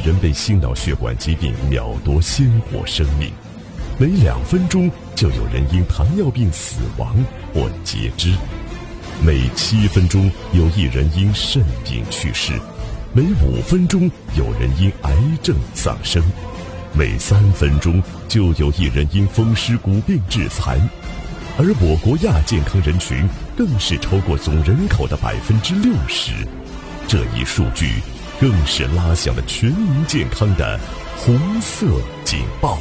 人被心脑血管疾病秒夺鲜活生命，每2分钟就有人因糖尿病死亡或截肢，每7分钟有1人因肾病去世，每5分钟有人因癌症丧生，每3分钟就有1人因风湿骨病致残。而我国亚健康人群更是超过总人口的60%，这一数据更是拉响了全民健康的红色警报。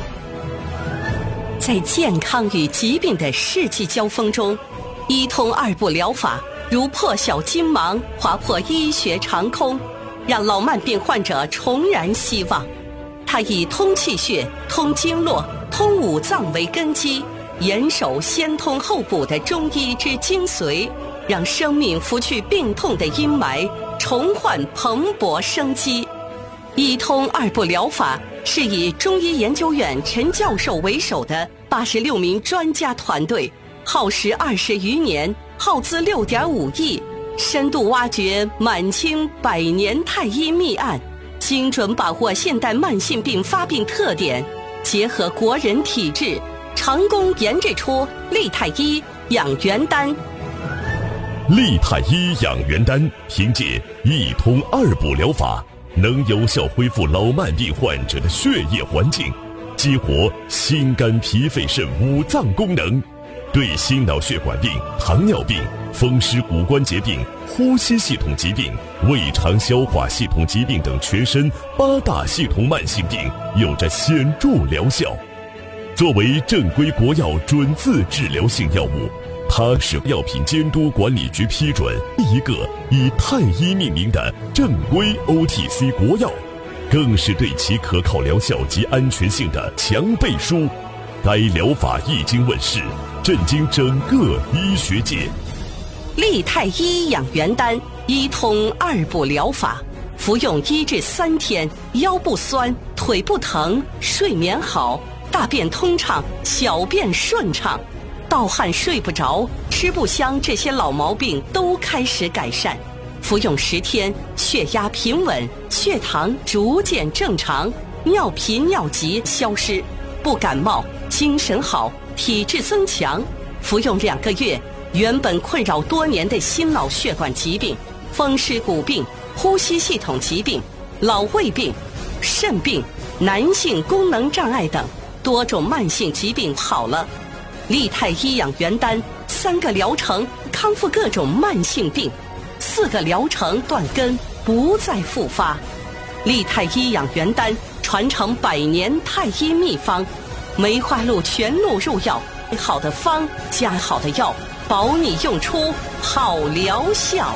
在健康与疾病的世纪交锋中，医通2步疗法如破晓金芒，划破医学长空，让老慢病患者重燃希望。它以通气血、通经络、通五脏为根基，严守先通后补的中医之精髓，让生命拂去病痛的阴霾，重焕蓬勃生机。医通2步疗法是以中医研究院陈教授为首的86名专家团队，耗时20余年，耗资6.5亿，深度挖掘满清100年太医秘案，精准把握现代慢性病发病特点，结合国人体质，成功研制出利泰医养元丹。 利泰医养元丹凭借医通2步疗法，能有效恢复老慢病患者的血液环境，激活心肝脾肺肾5脏功能，对心脑血管病、糖尿病、风湿骨关节病、呼吸系统疾病、胃肠消化系统疾病等全身8大系统慢性病有着显著疗效。作为正规国药准字治疗性药物，它是药品监督管理局批准第一个以太医命名的正规 OTC 国药，更是对其可靠疗效及安全性的强背书。该疗法一经问世，震惊整个医学界。 利泰医养元丹医通2步疗法，服用1至3天，腰不酸，腿不疼，睡眠好，大便通畅，小便顺畅，盗汗睡不着，吃不香，这些老毛病都开始改善。服用10天，血压平稳，血糖逐渐正常，尿频尿急消失，不感冒，精神好，体质增强。服用2个月，原本困扰多年的心脑血管疾病、风湿骨病、呼吸系统疾病、老胃病、肾病、男性功能障碍等多种慢性疾病好了。利泰医养元丹3个疗程康复各种慢性病，4个疗程断根不再复发。利泰医养元丹传承100年太医秘方，梅花鹿全鹿入药，好的方加好的药，保你用出好疗效。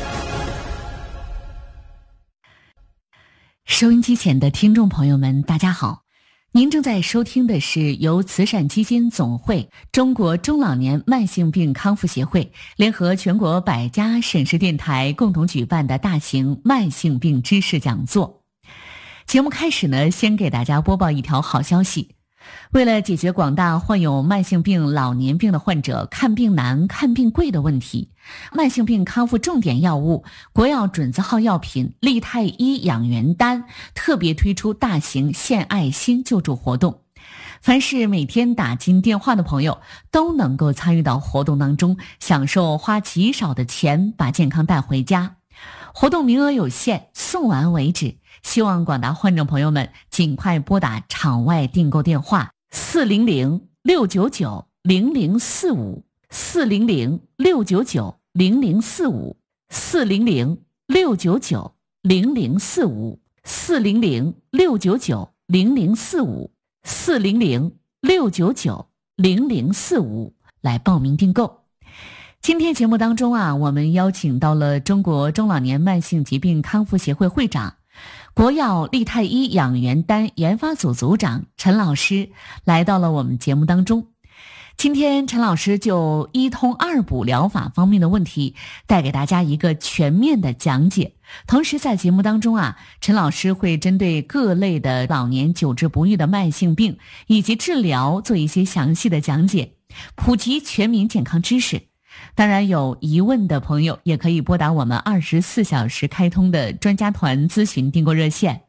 收音机前的听众朋友们，大家好，您正在收听的是由慈善基金总会、中国中老年慢性病康复协会联合全国100家省市电台共同举办的大型慢性病知识讲座。节目开始呢，先给大家播报一条好消息。为了解决广大患有慢性病、老年病的患者看病难、看病贵的问题，慢性病康复重点药物国药准字号药品利泰医养元丹特别推出大型献爱心救助活动。凡是每天打进电话的朋友都能够参与到活动当中，享受花极少的钱把健康带回家。活动名额有限，送完为止，希望广大患者朋友们尽快拨打场外订购电话400-699-0045 400-699-0045 400-699-0045 400-699-0045 400-699-0045来报名订购。今天节目当中我们邀请到了中国中老年慢性疾病康复协会会长、国药利泰医养元丹研发组组长陈老师来到了我们节目当中。今天陈老师就医通2补疗法方面的问题带给大家一个全面的讲解。同时在节目当中陈老师会针对各类的老年久治不愈的慢性病以及治疗做一些详细的讲解，普及全民健康知识。当然有疑问的朋友也可以拨打我们24小时开通的专家团咨询订购热线